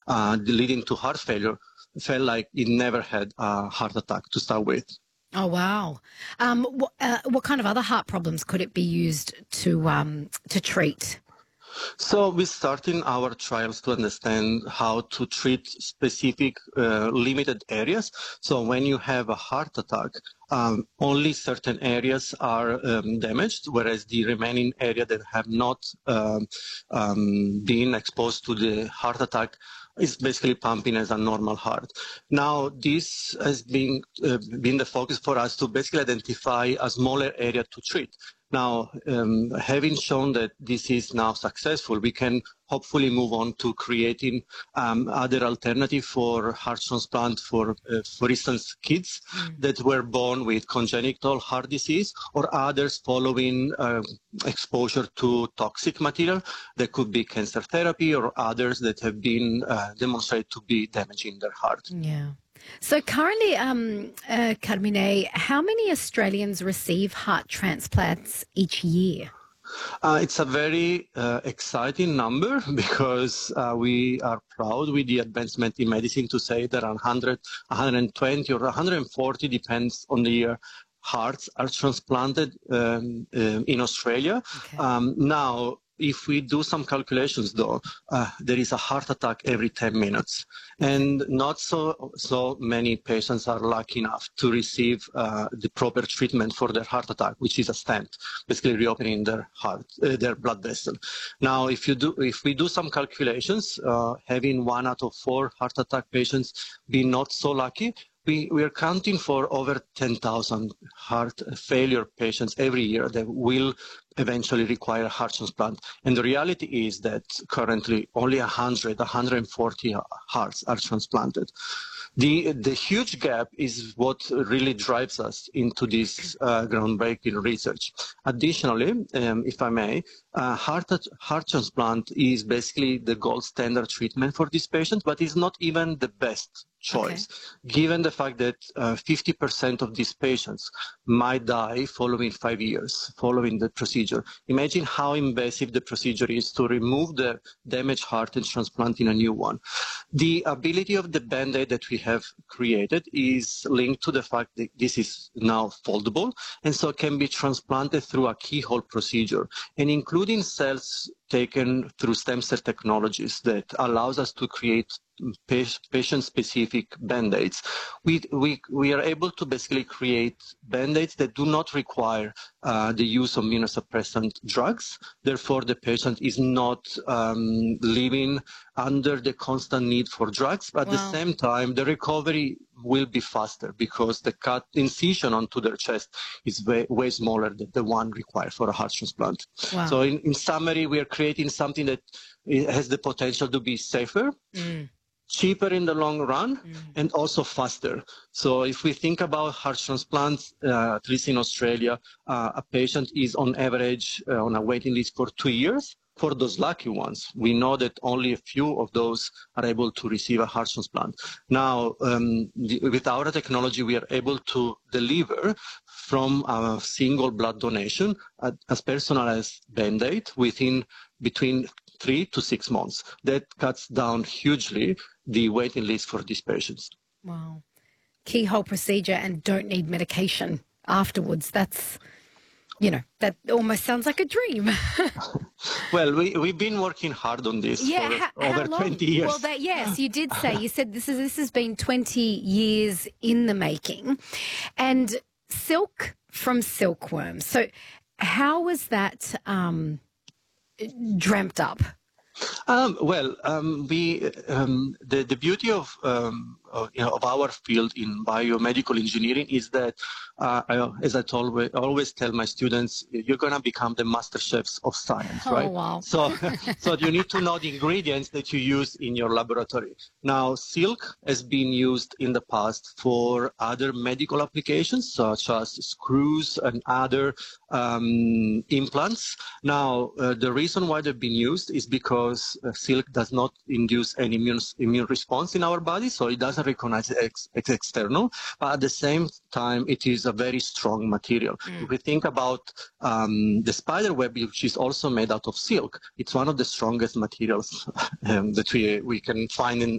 leading to heart failure, felt like it never had a heart attack to start with. Oh, wow. What kind of other heart problems could it be used to treat? So we're starting our trials to understand how to treat specific limited areas. So when you have a heart attack, only certain areas are damaged, whereas the remaining area that have not been exposed to the heart attack is basically pumping as a normal heart. Now, this has been the focus for us to basically identify a smaller area to treat. Now, having shown that this is now successful, we can hopefully move on to creating other alternative for heart transplant for instance, kids that were born with congenital heart disease or others following exposure to toxic material that could be cancer therapy or others that have been demonstrated to be damaging their heart. Yeah. So currently, Carmine, how many Australians receive heart transplants each year? It's a very exciting number because we are proud with the advancement in medicine to say that 100, 120 or 140, depends on the year, hearts are transplanted in Australia. Okay. Now, if we do some calculations, though, there is a heart attack every 10 minutes. And not so many patients are lucky enough to receive the proper treatment for their heart attack, which is a stent, basically reopening their heart, their blood vessel. Now, if we do some calculations, having 1 out of 4 heart attack patients be not so lucky, we are counting for over 10,000 heart failure patients every year that will eventually require a heart transplant. And the reality is that currently only 100, 140 hearts are transplanted. The huge gap is what really drives us into this groundbreaking research. Additionally, if I may, heart transplant is basically the gold standard treatment for these patients, but is not even the best choice, given the fact that 50% of these patients might die following 5 years following the procedure. Imagine how invasive the procedure is to remove the damaged heart and transplanting a new one. The ability of the Band-Aid that we have created is linked to the fact that this is now foldable and so can be transplanted through a keyhole procedure, and including cells taken through stem cell technologies that allows us to create patient-specific Band-Aids. We are able to basically create Band-Aids that do not require the use of immunosuppressant drugs. Therefore, the patient is not living under the constant need for drugs, but at the same time, the recovery will be faster because the incision onto their chest is way smaller than the one required for a heart transplant. Wow. So in summary, we are creating something that has the potential to be safer, cheaper in the long run, and also faster. So if we think about heart transplants, at least in Australia, a patient is on average on a waiting list for 2 years. For those lucky ones, we know that only a few of those are able to receive a heart transplant. Now, with our technology, we are able to deliver from a single blood donation as personalized Band-Aid within between 3 to 6 months. That cuts down hugely the waiting list for these patients. Wow. Keyhole procedure and don't need medication afterwards. That's, that almost sounds like a dream. Well, we've been working hard on this for over 20 years. Well, yes, you did say. You said this has been 20 years in the making. And silk from silkworms. So how was that dreamt up? The beauty of our field in biomedical engineering is that, as I always tell my students, you're going to become the master chefs of science, right? Oh, wow. So you need to know the ingredients that you use in your laboratory. Now, silk has been used in the past for other medical applications, such as screws and other implants. Now, the reason why they've been used is because silk does not induce any immune response in our body, so it doesn't recognize it's external, but at the same time, it is a very strong material. If we think about the spider web, which is also made out of silk, it's one of the strongest materials that we can find